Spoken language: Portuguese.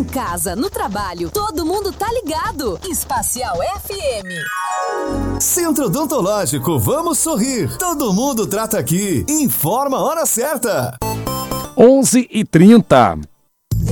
casa, no trabalho, todo mundo tá ligado. Espacial FM. Centro Odontológico, vamos sorrir. Todo mundo trata aqui. Informa a hora certa. 11h30.